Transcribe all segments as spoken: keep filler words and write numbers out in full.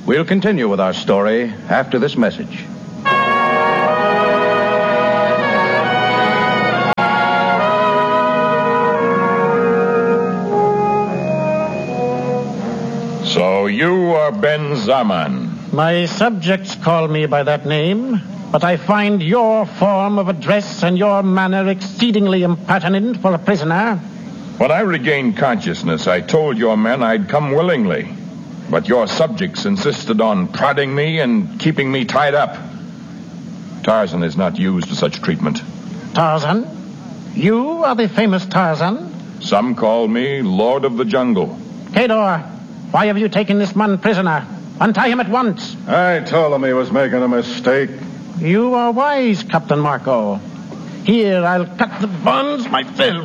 We'll continue with our story after this message. So you are Ben Zaman. My subjects call me by that name, but I find your form of address and your manner exceedingly impertinent for a prisoner. When I regained consciousness, I told your men I'd come willingly. But your subjects insisted on prodding me and keeping me tied up. Tarzan is not used to such treatment. Tarzan? You are the famous Tarzan? Some call me Lord of the Jungle. Kador, why have you taken this man prisoner? Untie him at once. I told him he was making a mistake. You are wise, Captain Marco. Here, I'll cut the bonds myself.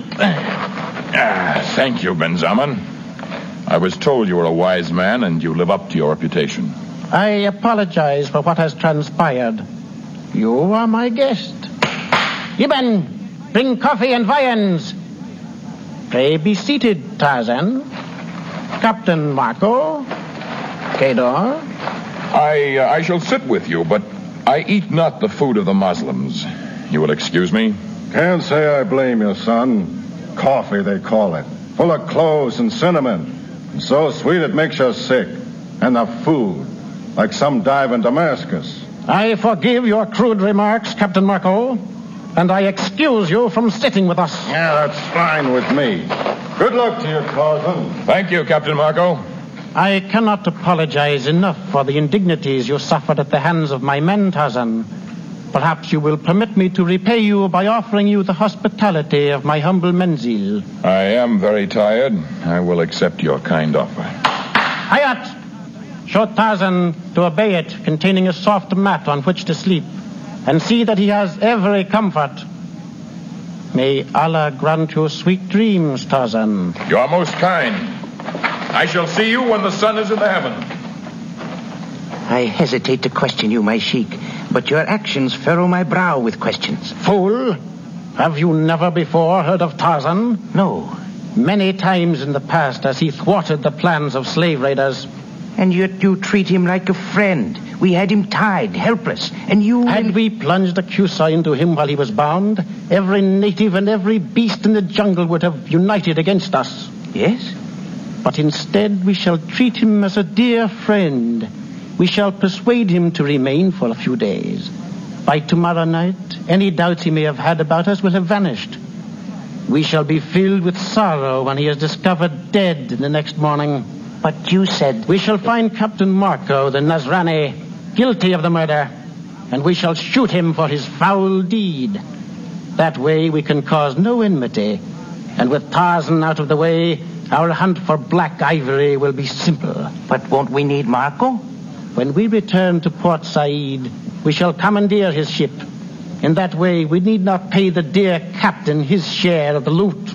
Ah, thank you, Ben Zaman. I was told you were a wise man and you live up to your reputation. I apologize for what has transpired. You are my guest. Gibbon, bring coffee and viands. Pray be seated, Tarzan. Captain Marco. Kador. I, uh, I shall sit with you, but I eat not the food of the Muslims. You will excuse me? Can't say I blame you, son. Coffee, they call it. Full of cloves and cinnamon. And so sweet it makes you sick. And the food, like some dive in Damascus. I forgive your crude remarks, Captain Marco. And I excuse you from sitting with us. Yeah, that's fine with me. Good luck to you, Tarzan. Thank you, Captain Marco. I cannot apologize enough for the indignities you suffered at the hands of my men, Tarzan. Perhaps you will permit me to repay you by offering you the hospitality of my humble menzil. I am very tired. I will accept your kind offer. Hayat! Show Tarzan to obey it, containing a soft mat on which to sleep, and see that he has every comfort. May Allah grant you sweet dreams, Tarzan. You are most kind. I shall see you when the sun is in the heaven. I hesitate to question you, my sheik, but your actions furrow my brow with questions. Fool! Have you never before heard of Tarzan? No. Many times in the past has he thwarted the plans of slave raiders. And yet you treat him like a friend. We had him tied, helpless, and you... Had we plunged a Cusa into him while he was bound, every native and every beast in the jungle would have united against us. Yes? But instead we shall treat him as a dear friend. We shall persuade him to remain for a few days. By tomorrow night, any doubts he may have had about us will have vanished. We shall be filled with sorrow when he is discovered dead the next morning. But you said... We shall find Captain Marco, the Nazrani, guilty of the murder, and we shall shoot him for his foul deed. That way we can cause no enmity, and with Tarzan out of the way, our hunt for black ivory will be simple. But won't we need Marco? When we return to Port Said, we shall commandeer his ship. In that way, we need not pay the dear captain his share of the loot.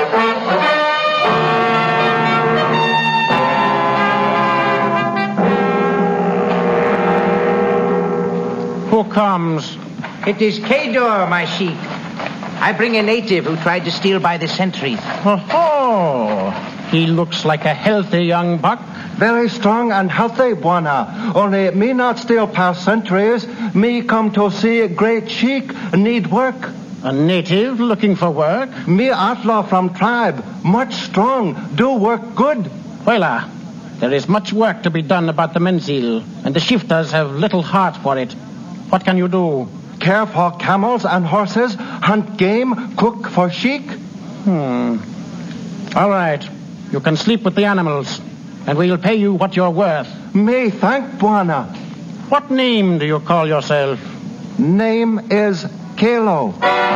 Who comes? It is Kador, my sheik. I bring a native who tried to steal by the sentries. Oh, he looks like a healthy young buck. Very strong and healthy, Bwana. Only me not steal past centuries. Me come to see a great sheik need work. A native looking for work? Me outlaw from tribe. Much strong. Do work good. Wela, there is much work to be done about the menzil, and the shifters have little heart for it. What can you do? Care for camels and horses, hunt game, cook for sheik. Hmm. All right. You can sleep with the animals, and we'll pay you what you're worth. Me thank Bwana. What name do you call yourself? Name is Kalo.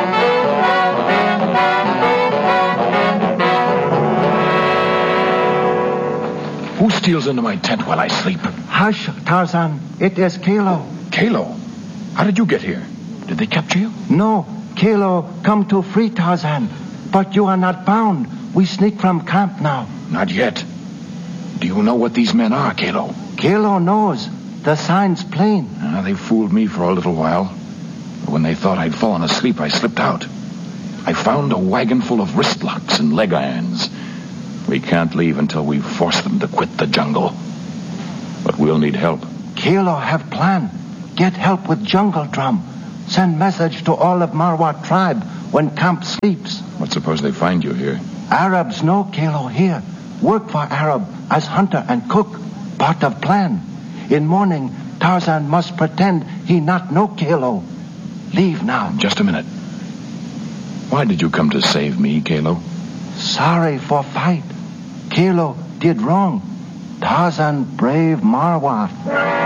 Who steals into my tent while I sleep? Hush, Tarzan. It is Kalo. Kalo? How did you get here? Did they capture you? No. Kalo come to free Tarzan. But you are not bound. We sneak from camp now. Not yet. Do you know what these men are, Kalo? Kalo knows. The sign's plain. Uh, they fooled me for a little while. But when they thought I'd fallen asleep, I slipped out. I found a wagon full of wrist locks and leg irons. We can't leave until we've forced them to quit the jungle. But we'll need help. Kilo have plan. Get help with jungle drum. Send message to all of Marwa tribe when camp sleeps. But suppose they find you here? Arabs know Kilo here. Work for Arab as hunter and cook. Part of plan. In morning, Tarzan must pretend he not know Kilo. Leave now. Just a minute. Why did you come to save me, Kalo? Sorry for fight. Kilo did wrong. Tarzan brave Marwa.